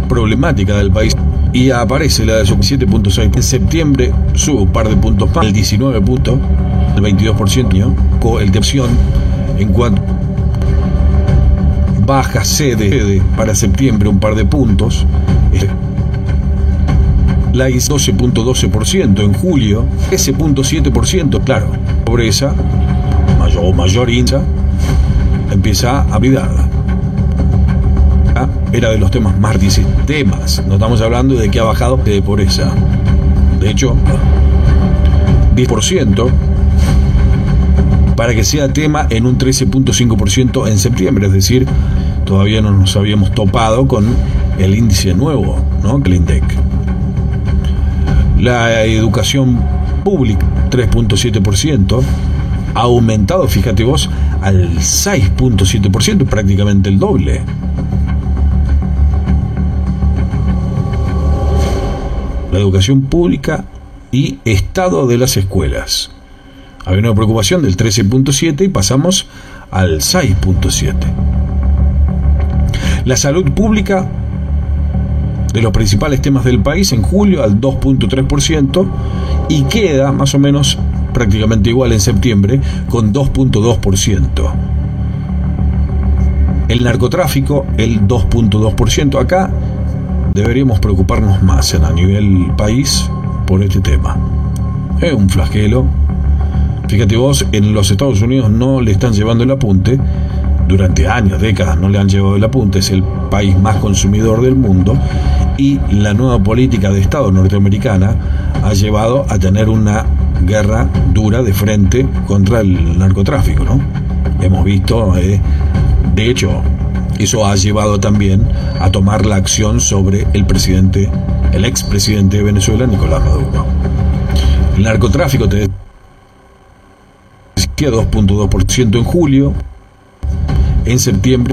problemática del país y aparece la desocupación 7.6. En septiembre sube un par de puntos más, el 19 puntos, el 22%, con el tensión en cuanto baja sede para septiembre un par de puntos. La hizo 12.12% en julio, 13.7%, claro, pobreza, mayor índice, empieza a cuidar. Era de los temas más temas, no estamos hablando de que ha bajado de pobreza. De hecho, 10% para que sea tema en un 13.5% en septiembre, es decir, todavía no nos habíamos topado con el índice nuevo, ¿no? El INDEC. La educación pública, 3.7%, ha aumentado, fíjate vos, al 6.7%, prácticamente el doble. La educación pública y estado de las escuelas. Había una preocupación del 13.7 y pasamos al 6.7. La salud pública, de los principales temas del país, en julio al 2.3% y queda más o menos prácticamente igual en septiembre con 2.2%. El narcotráfico, el 2.2%. Acá deberíamos preocuparnos más a nivel país por este tema. Es un flagelo. Fíjate vos, en los Estados Unidos no le están llevando el apunte. Durante años, décadas no le han llevado el apunte. Es el país más consumidor del mundo. Y la nueva política de Estado norteamericana ha llevado a tener una guerra dura de frente contra el narcotráfico, ¿no? Hemos visto, de hecho, eso ha llevado también a tomar la acción sobre el expresidente de Venezuela, Nicolás Maduro. El narcotráfico te decía 2.2% en julio, en septiembre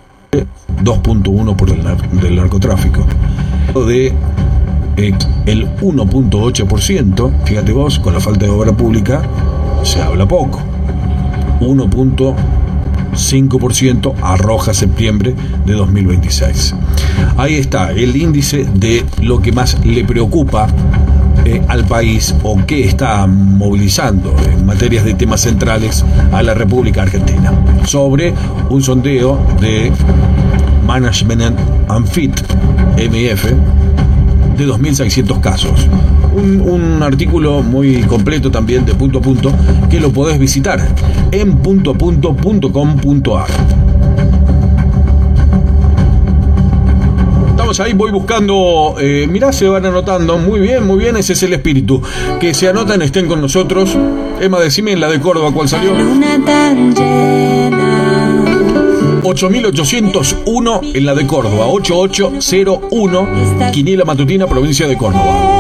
2.1% del narcotráfico. De el 1.8%, fíjate vos, con la falta de obra pública se habla poco. 1.5% arroja septiembre de 2026. Ahí está el índice de lo que más le preocupa al país o que está movilizando en materias de temas centrales a la República Argentina. Sobre un sondeo de Management and Fit, MF, de 2.600 casos. Un artículo muy completo también de punto a punto que lo podés visitar en puntoapunto.com.ar. Estamos ahí, voy buscando, mirá, se van anotando, muy bien, ese es el espíritu. Que se anotan, estén con nosotros. Emma, decime en la de Córdoba, ¿cuál salió? 8.801 en la de Córdoba, 8801, Quiniela Matutina, provincia de Córdoba.